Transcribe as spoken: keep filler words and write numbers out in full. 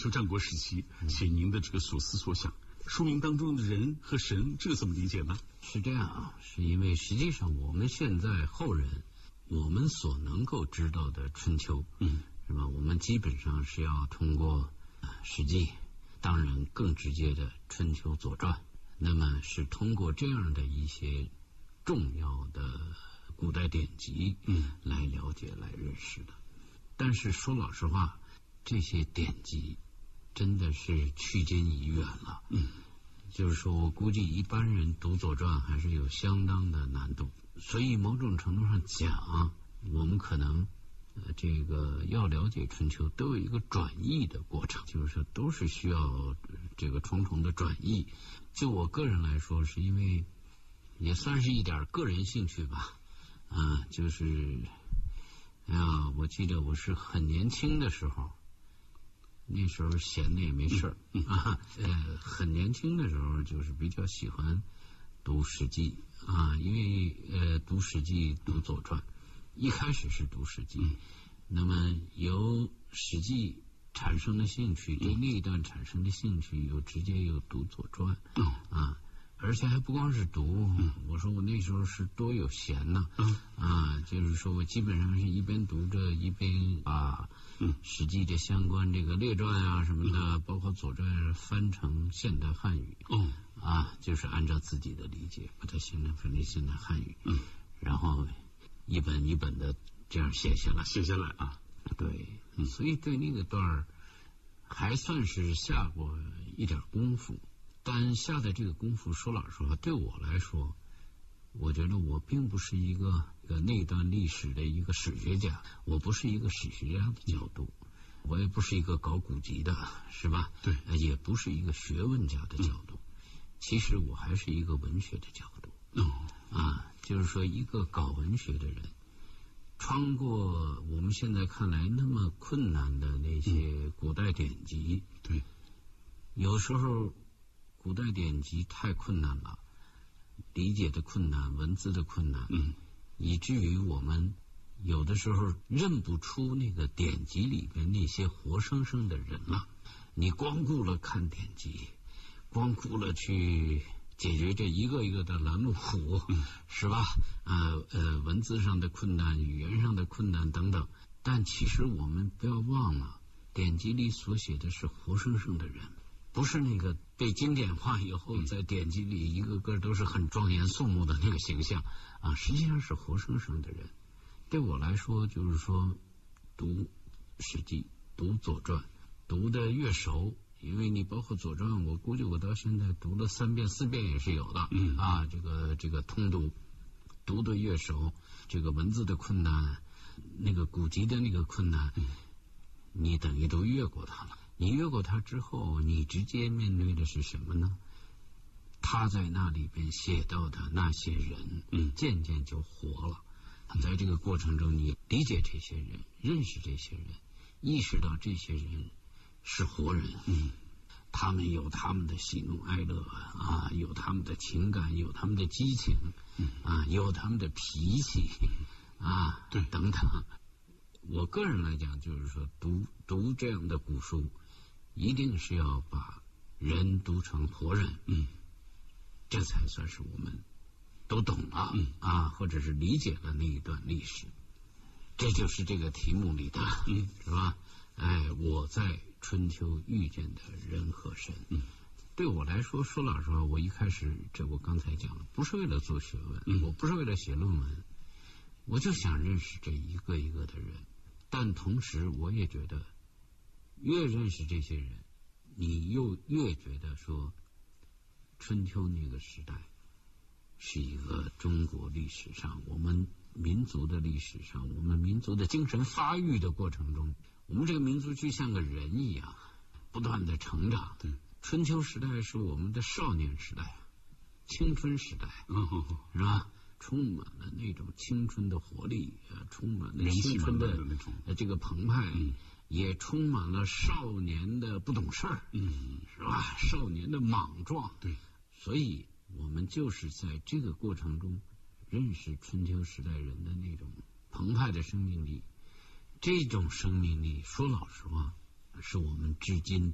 说战国时期写您的这个所思所想，书名当中的人和神，这个怎么理解呢？ 是这样啊，是因为实际上我们现在后人，我们所能够知道的春秋，嗯，是吧？我们基本上是要通过《史记》，当然更直接的《春秋》《左传》，那么是通过这样的一些重要的古代典籍，嗯，来了解、来认识的。但是说老实话，这些典籍真的是距今已远了，嗯，就是说我估计一般人读《左传》还是有相当的难度，所以某种程度上讲，我们可能呃这个要了解春秋都有一个转译的过程，就是说都是需要这个重重的转译。就我个人来说，是因为也算是一点个人兴趣吧，啊、呃，就是哎呀，我记得我是很年轻的时候，那时候闲的也没事儿、嗯嗯、啊，呃，很年轻的时候就是比较喜欢读《史记》啊，因为呃读《史记》读《左传》，一开始是读《史记》，嗯，那么由《史记》产生的兴趣，对那一段产生的兴趣，又直接又读《左传》，嗯啊。而且还不光是读、嗯，我说我那时候是多有闲呢、嗯，啊，就是说我基本上是一边读着一边把《史记》的相关这个列传啊什么的，嗯、包括《左传》翻成现代汉语，嗯，啊，就是按照自己的理解把它形成翻成现代汉语，嗯，然后一本一本的这样写下来， 写下来啊， 对，嗯、所以对那个段儿还算是下过一点功夫。但下的这个功夫，说老实话，对我来说，我觉得我并不是一个呃那段历史的一个史学家，我不是一个史学家的角度，我也不是一个搞古籍的，是吧？ 对， 也不是一个学问家的角度，嗯、其实我还是一个文学的角度。嗯啊，就是说，一个搞文学的人，穿过我们现在看来那么困难的那些古代典籍， 嗯、对， 有时候。古代典籍太困难了，理解的困难，文字的困难，嗯，以至于我们有的时候认不出那个典籍里边那些活生生的人了。你光顾了看典籍，光顾了去解决这一个一个的拦路虎，嗯、是吧？呃呃，文字上的困难，语言上的困难等等。但其实我们不要忘了，典籍里所写的是活生生的人。不是那个被经典化以后在典籍里一个个都是很庄严肃穆的那个形象啊，实际上是活生生的人。对我来说，就是说读《史记》、读《左传》，读的越熟，因为你包括《左传》，我估计我到现在读了三遍、四遍也是有的。嗯啊，这个这个通读，读的越熟，这个文字的困难，那个古籍的那个困难，嗯、你等于都越过它了。你越过它之后，你直接面对的是什么呢？他在那里边写到的那些人，嗯，渐渐就活了。在这个过程中，你理解这些人，认识这些人，意识到这些人是活人，嗯，他们有他们的喜怒哀乐啊，有他们的情感，有他们的激情，嗯啊，有他们的脾气啊，对，等等。我个人来讲，就是说读读这样的古书，一定是要把人读成活人，嗯，这才算是我们都懂了，嗯啊，或者是理解了那一段历史。这就是这个题目里的，嗯，是吧？哎，我在春秋遇见的人和神，嗯，对我来说，说老实话，我一开始这我刚才讲了，不是为了做学问，嗯，我不是为了写论文，我就想认识这一个一个的人。但同时我也觉得越认识这些人，你又越觉得说春秋那个时代是一个中国历史上，我们民族的历史上，我们民族的精神发育的过程中，我们这个民族就像个人一样不断的成长。对，春秋时代是我们的少年时代，青春时代，嗯哼哼，是吧？充满了那种青春的活力，呃，充满了青春的那种呃这个澎湃，嗯，也充满了少年的不懂事儿，嗯，是吧？少年的莽撞，对，所以我们就是在这个过程中认识春秋时代人的那种澎湃的生命力。这种生命力，说老实话，是我们至今